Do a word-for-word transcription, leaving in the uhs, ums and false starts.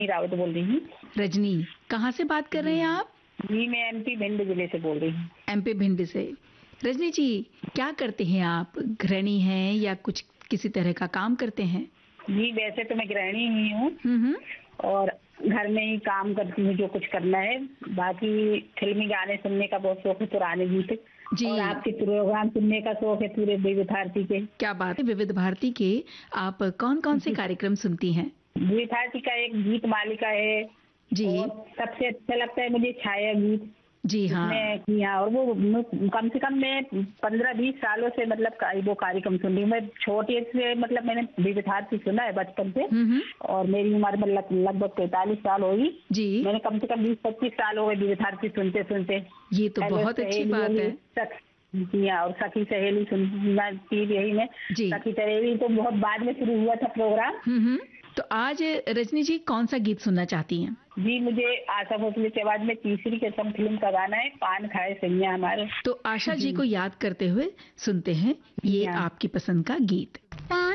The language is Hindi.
रावत बोल रही हूँ। रजनी, कहाँ से बात कर रहे हैं आप? जी, मैं एमपी भिंड जिले से बोल रही हूँ। एमपी भिंड से। रजनी जी, क्या करते हैं आप? गृहिणी हैं या कुछ किसी तरह का काम करते हैं? जी, वैसे तो मैं गृहिणी ही हूँ हम्म हम्म। और घर में ही काम करती हूँ, जो कुछ करना है। बाकी फिल्मी गाने सुनने का बहुत शौक है, पुराने गीत, जी। और आपके प्रोग्राम सुनने का शौक है पूरे विविध भारती के। क्या बात है। विविध भारती के आप कौन कौन से कार्यक्रम सुनती हैं? विविध भारती का एक गीत मालिका है जी और सबसे अच्छा लगता है मुझे छाया गीत। जी हाँ। उसमें किया, और वो मैं- कम से कम मैं पंद्रह बीस सालों से मतलब का- वो कार्यक्रम सुन रही हूँ। मैं छोटे से मतलब मैंने विविध भारती सुना है बचपन से, हम्म हम्म। और मेरी उम्र में लग, लगभग पैंतालीस साल होगी। जी, मैंने कम से कम बीस पच्चीस साल हो गए विविध भारती सुनते सुनते। ये तो हेलो बहुत अच्छी सहेली, बात और है। सख- जी हाँ, और सखी सहेली सुनना थी यही में। जी। सखी सहेली तो बहुत बाद में शुरू हुआ था प्रोग्राम। हम्म हम्म। तो आज रजनी जी कौन सा गीत सुनना चाहती हैं? जी, मुझे आशा भोसले की आवाज में तीसरी कसम फिल्म का गाना है, पान खाए सैया हमारे। तो आशा जी जी को याद करते हुए सुनते हैं ये हाँ। आपकी पसंद का गीत।